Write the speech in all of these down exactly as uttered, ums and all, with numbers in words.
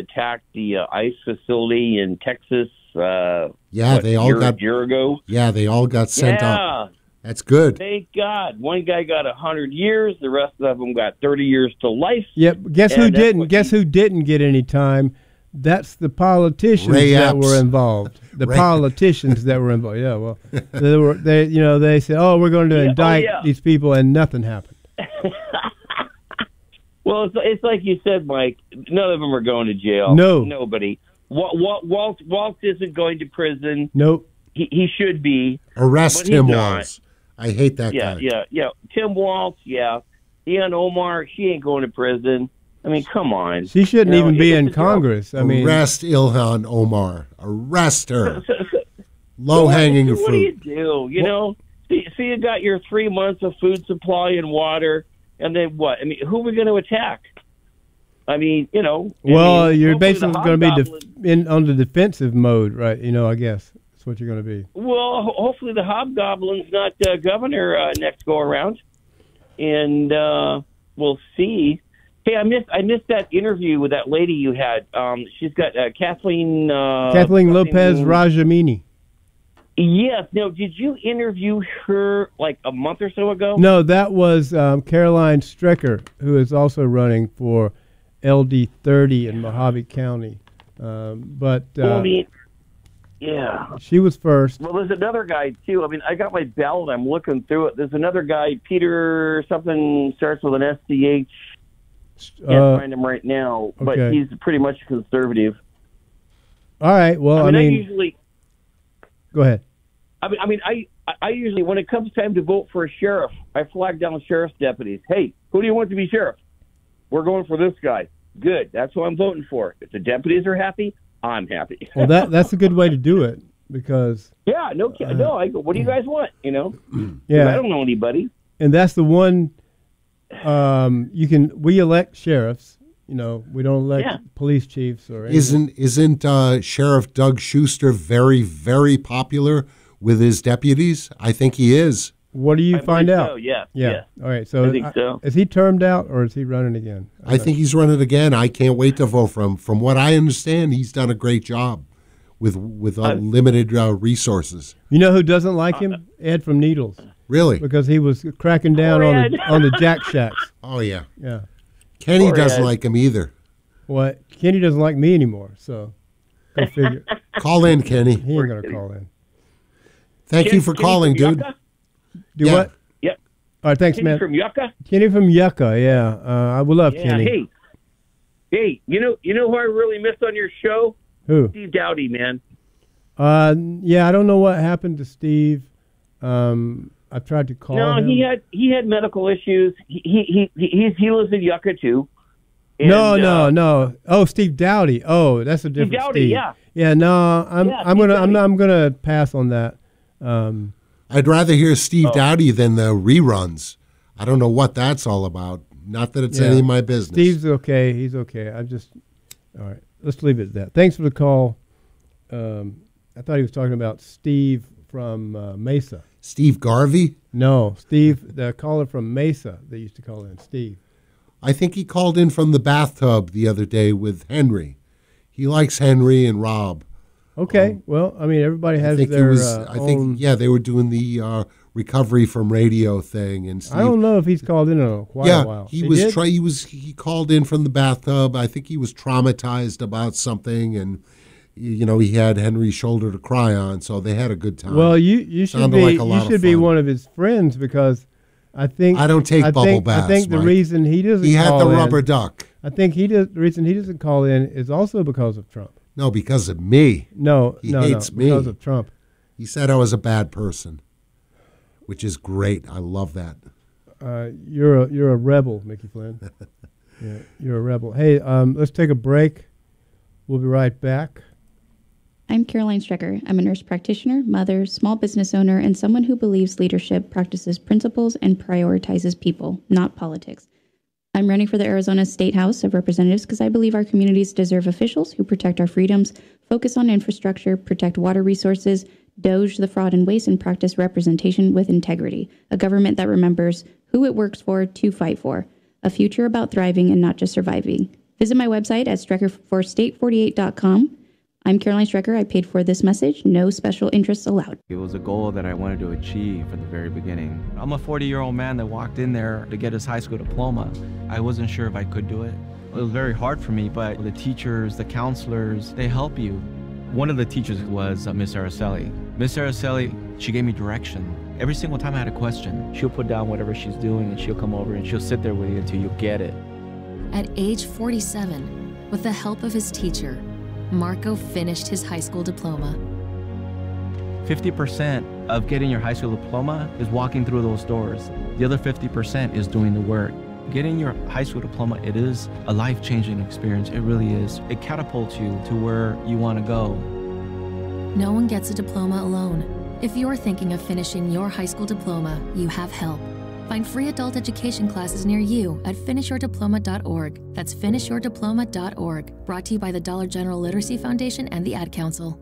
attacked the uh, ICE facility in Texas. Uh, yeah, what, they all year, got year ago. Yeah, they all got sent yeah. up. That's good. Thank God. One guy got a hundred years. The rest of them got thirty years to life. Yep. Guess and who didn't? he, Guess who didn't get any time? That's the politicians Ray that Epps. were involved. The Ray. politicians that were involved. Yeah. Well, they were. They, you know, they said, "Oh, we're going to Yeah, indict oh, yeah. these people," and nothing happened. Well, it's, it's like you said, Mike. None of them are going to jail. No. Nobody. Walt, Walt, Walt, Walt isn't going to prison. Nope. He, he should be. Arrest but he's Tim not. Walz. I hate that Yeah, guy. yeah, yeah. Tim Walz, yeah. Ilhan Omar, she ain't going to prison. I mean, come on. She shouldn't You know, even be it's in a joke. Congress. I mean, Arrest Ilhan Omar. Arrest her. So, so, Low hanging so fruit. what do you do? You know, see, see, you got your three months of food supply and water, and then what? I mean, who are we going to attack? I mean, you know. well, I mean, you're hopefully basically the going to be hobgoblin- def- in on the defensive mode, right? You know, I guess that's what you're going to be. Well, ho- hopefully the hobgoblin's not uh, governor uh, next go around, and uh, we'll see. Hey, I missed I missed that interview with that lady you had. Um, she's got uh, Kathleen. Uh, Kathleen something- Lopez Rajamini. Yes. No. Did you interview her like a month or so ago? No, that was um, Caroline Strecker, who is also running for L D thirty in Mojave County. Um, but uh, Well, I mean, yeah. she was first. Well, there's another guy too. I mean, I got my ballot. I'm looking through it. There's another guy, Peter something, starts with an S C H. Can't Uh, find him right now, but okay. he's pretty much conservative. all right. Well, I mean, I, I mean, usually, go ahead. I mean, I mean, I, I usually, when it comes time to vote for a sheriff, I flag down sheriff's deputies. Hey, who do you want to be sheriff? We're going for this guy. Good. That's who I'm voting for. If the deputies are happy, I'm happy. Well, that that's a good way to do it because yeah, no, ki- no. I go, what do you guys want? You know, 'Cause yeah, I don't know anybody. and that's the one. Um, you can we elect sheriffs. You know, we don't elect Yeah. police chiefs or anything. Isn't isn't uh, Sheriff Doug Schuster very, very popular with his deputies? I think he is. What do you I find believe out? So, yeah, Yeah. yeah. All right. So, I think so. is he termed out or is he running again? I think he's running again. I can't wait to vote for him. From what I understand, he's done a great job with with uh, limited uh, resources. You know who doesn't like him? Ed from Needles, Really? because he was cracking down Poor on Ed. the on the Jack Shacks. Oh yeah. Yeah. Kenny Poor doesn't Ed. like him either. Well, Kenny doesn't like me anymore, so go figure. Call in, Kenny. He ain't gonna call in. Thank Kenny- you for Kenny calling, from dude. Yucca? Do Yeah. what? Yep. All right. Thanks, Kenny man. from Yucca. Kenny from Yucca. Yeah. Uh, I would love Yeah. Kenny. Hey, hey. You know, you know who I really missed on your show? Who? Steve Dowdy, man. Uh, yeah. I don't know what happened to Steve. Um, I tried to call No, him. he had he had medical issues. He he he he's, he lives in Yucca too. no, And, no, uh, no. Oh, Steve Dowdy. Oh, that's a different Dowdy, Steve. yeah. Yeah. No, I'm Yeah, I'm Steve gonna I'm, Dowdy. I'm gonna pass on that. Um, I'd rather hear Steve Oh. Dowdy than the reruns. I don't know what that's all about. Not that it's Yeah. any of my business. Steve's okay. He's okay. I just all right. Let's leave it at that. Thanks for the call. Um, I thought he was talking about Steve from uh, Mesa. Steve Garvey? No, Steve, the caller from Mesa. They used to call in Steve. I think he called in from the bathtub the other day with Henry. He likes Henry and Rob. Okay. well, I mean, everybody I has think their it was. uh, I think own. yeah, they were doing the uh, recovery from radio thing, and Steve. I don't know if he's called in in a quite yeah, a while. he was. did? Try, he was. He called in from the bathtub. I think he was traumatized about something, and you know he had Henry's shoulder to cry on, so they had a good time. Well, you you should Sounded be like a lot you of should be fun. one of his friends because I think I don't take I bubble think, baths, I think the Mike. reason he doesn't he had call the in- rubber duck. I think he does. The reason he doesn't call in is also because of Trump. No, because of me. No, He no, hates no, me. because of Trump. He said I was a bad person, which is great. I love that. Uh, you're a you're a rebel, Mickey Flynn. Yeah, you're a rebel. Hey, um, let's take a break. We'll be right back. I'm Caroline Strecker. I'm a nurse practitioner, mother, small business owner, and someone who believes leadership practices principles and prioritizes people, not politics. I'm running for the Arizona State House of Representatives because I believe our communities deserve officials who protect our freedoms, focus on infrastructure, protect water resources, doge the fraud and waste, and practice representation with integrity. A government that remembers who it works for to fight for. A future about thriving and not just surviving. Visit my website at strecker for state forty-eight dot com. I'm Caroline Strecker. I paid for this message. No special interests allowed. It was a goal that I wanted to achieve from the very beginning. I'm a forty-year-old man that walked in there to get his high school diploma. I wasn't sure if I could do it. It was very hard for me, but the teachers, the counselors, they help you. One of the teachers was uh, Miss Araceli. Miss Araceli, she gave me direction. Every single time I had a question, she'll put down whatever she's doing and she'll come over and she'll sit there with you until you get it. At age forty-seven, with the help of his teacher, Marco finished his high school diploma. fifty percent of getting your high school diploma is walking through those doors. The other fifty percent is doing the work. Getting your high school diploma, it is a life-changing experience. It really is. It catapults you to where you want to go. No one gets a diploma alone. If you're thinking of finishing your high school diploma, you have help. Find free adult education classes near you at finish your diploma dot org. That's finish your diploma dot org. Brought to you by the Dollar General Literacy Foundation and the Ad Council.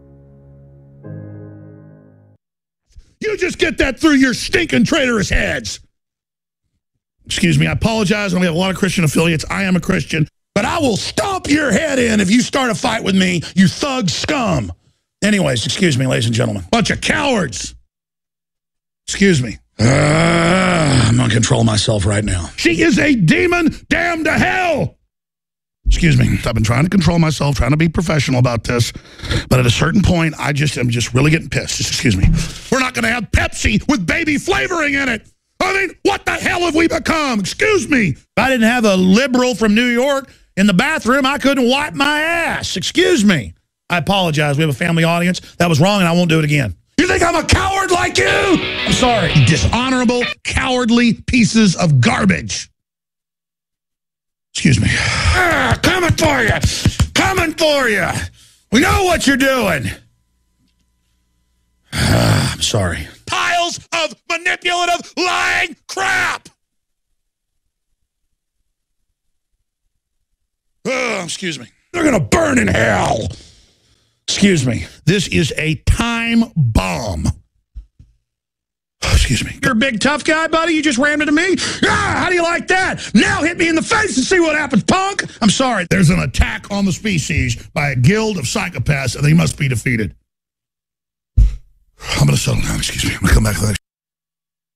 You just get that through your stinking traitorous heads. Excuse me, I apologize. We have a lot of Christian affiliates. I am a Christian. But I will stomp your head in if you start a fight with me, you thug scum. Anyways, excuse me, ladies and gentlemen. Bunch of cowards. Excuse me. Uh, I'm going to control myself right now. She is a demon damned to hell. Excuse me. I've been trying to control myself, trying to be professional about this. But at a certain point, I just am just really getting pissed. Just excuse me. We're not going to have Pepsi with baby flavoring in it. I mean, what the hell have we become? Excuse me. If I didn't have a liberal from New York in the bathroom, I couldn't wipe my ass. Excuse me. I apologize. We have a family audience. That was wrong, and I won't do it again. You think I'm a coward like you? I'm sorry. You dishonorable, cowardly pieces of garbage. Excuse me. Ah, coming for you. Coming for you. We know what you're doing. Ah, I'm sorry. Piles of manipulative, lying crap. Oh, excuse me. They're going to burn in hell. Excuse me. This is a time bomb. Excuse me. You're a big tough guy, buddy. You just rammed into me. Ah, how do you like that? Now hit me in the face and see what happens, punk. I'm sorry. There's an attack on the species by a guild of psychopaths, and they must be defeated. I'm going to settle down. Excuse me. I'm going to come back later.